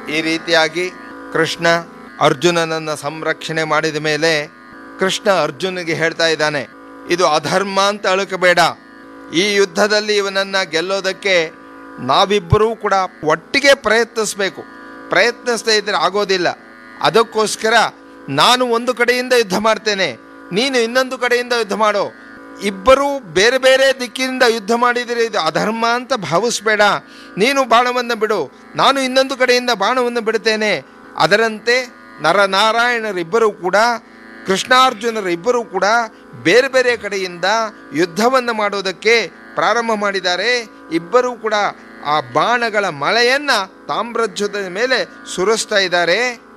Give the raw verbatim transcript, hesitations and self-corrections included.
ಈ ರೀತಿಯಾಗಿ ಕೃಷ್ಣ ಅರ್ಜುನನನ್ನು ಸಂರಕ್ಷಣೆ ಮಾಡಿದ ಮೇಲೆ ಕೃಷ್ಣ ಅರ್ಜುನಿಗೆ ಹೇಳ್ತಾ ಇದ್ದಾನೆ, ಇದು ಅಧರ್ಮ ಅಂತ ಅಳುಕಬೇಡ. ಈ ಯುದ್ಧದಲ್ಲಿ ಇವನನ್ನು ಗೆಲ್ಲೋದಕ್ಕೆ ನಾವಿಬ್ಬರೂ ಕೂಡ ಒಟ್ಟಿಗೆ ಪ್ರಯತ್ನಿಸಬೇಕು. ಪ್ರಯತ್ನಿಸ್ತಾ ಇದ್ರೆ ಆಗೋದಿಲ್ಲ. ಅದಕ್ಕೋಸ್ಕರ ನಾನು ಒಂದು ಕಡೆಯಿಂದ ಯುದ್ಧ ಮಾಡ್ತೇನೆ, ನೀನು ಇನ್ನೊಂದು ಕಡೆಯಿಂದ ಯುದ್ಧ ಮಾಡೋ. ಇಬ್ಬರೂ ಬೇರೆ ಬೇರೆ ದಿಕ್ಕಿನಿಂದ ಯುದ್ಧ ಮಾಡಿದರೆ ಇದು ಅಧರ್ಮ ಅಂತ ಭಾವಿಸ್ಬೇಡ. ನೀನು ಬಾಣವನ್ನು ಬಿಡು, ನಾನು ಇನ್ನೊಂದು ಕಡೆಯಿಂದ ಬಾಣವನ್ನು ಬಿಡುತ್ತೇನೆ. ಅದರಂತೆ ನರನಾರಾಯಣರಿಬ್ಬರೂ ಕೂಡ, ಕೃಷ್ಣಾರ್ಜುನರಿಬ್ಬರೂ ಕೂಡ ಬೇರೆ ಬೇರೆ ಕಡೆಯಿಂದ ಯುದ್ಧವನ್ನು ಮಾಡೋದಕ್ಕೆ ಪ್ರಾರಂಭ ಮಾಡಿದ್ದಾರೆ. ಇಬ್ಬರೂ ಕೂಡ ಆ ಬಾಣಗಳ ಮಳೆಯನ್ನು ತಾಮ್ರಧ್ವಜದ ಮೇಲೆ ಸುರಿಸ್ತಾ ಇದ್ದಾರೆ.